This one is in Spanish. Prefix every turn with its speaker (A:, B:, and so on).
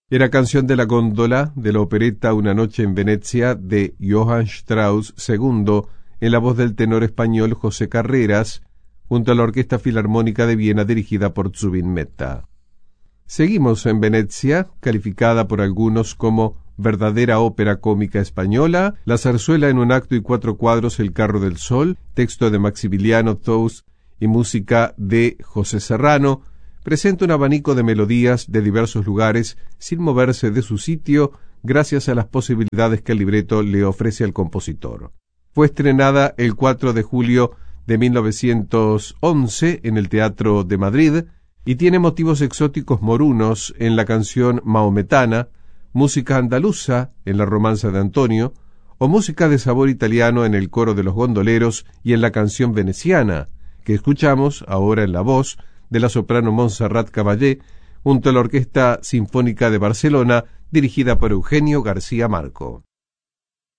A: Era Canción de la Góndola de la opereta Una noche en Venecia de Johann Strauss II, en la voz del tenor español José Carreras, junto a la Orquesta Filarmónica de Viena dirigida por Zubin Mehta. Seguimos en Venecia, calificada por algunos como verdadera ópera cómica española, la zarzuela en un acto y 4 cuadros El carro del sol, texto de Maximiliano Thous y música de José Serrano, presenta un abanico de melodías de diversos lugares sin moverse de su sitio gracias a las posibilidades que el libreto le ofrece al compositor. Fue estrenada el 4 de julio de 1911 en el Teatro de Madrid y tiene motivos exóticos morunos en la canción mahometana, música andaluza en la romanza de Antonio, o música de sabor italiano en el coro de los gondoleros y en la canción veneciana, que escuchamos ahora en la voz de la soprano Montserrat Caballé, junto a la Orquesta Sinfónica de Barcelona, dirigida por Eugenio García Marco.